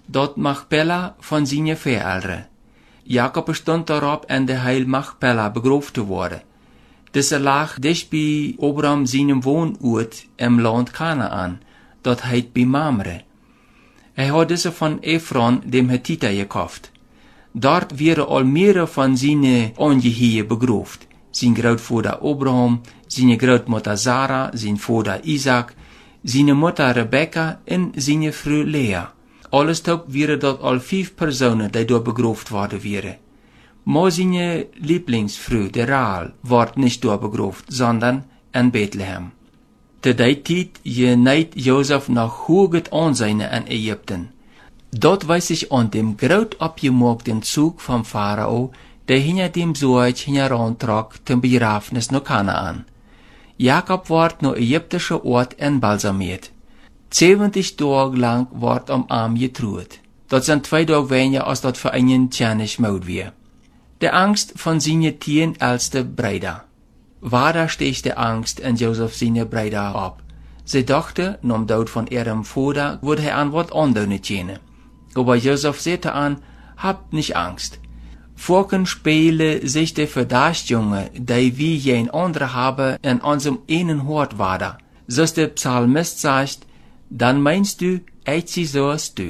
dat Machpelah von seine Veräldern. Jakob bestond daarop en de heil Machpelah begroofd te worden. Deze lag dicht bij Abraham zijn woonoord im land Kanaan, dat heet bij Mamre. Hij had deze van Ephron, dem Hethiter, gekauft. Dort wären al mehrere van zijn ongeheer begroofd. Zijn grootvader Abraham, zijn grootmoeder Sarah, zijn vader Isaac, zijn moeder Rebecca en zijn vrouw Lea. Alles top wären dat al 5 personen die door begroofd worden wären. Maar zijn Lieblingsvrouw, de Rahel, wordt niet door begroofd, sondern in Bethlehem. Te die tijd geneit Jozef nach hoget aanzien in Egypten. Dat wijst zich aan dem groot opgemaakten Zug van Pharao, der hinter dem Zorg herantrok ten begrafenis naar Kanaan. Jakob wordt naar Egyptische Ort embalsamiert. 70 dagen lang wordt arm getrouwd. Dat zijn 2 dagen weniger als dat voor een tjernisch moud weer. De angst van zijn 10 oudste Brüder. Waar steeg de angst in Jozef zijn Brüder op? Ze dachten, na dood van ihrem vader, würde hij aan wat aandoen kunnen. Aber Jozef sagte an, habt nicht Angst. Vorken spelen sich de Verdachtsjungen, die wie geen andere haben, in unserem einen Hort wader. So's der Psalmist sagt, dann meinst du, ich sie so's du.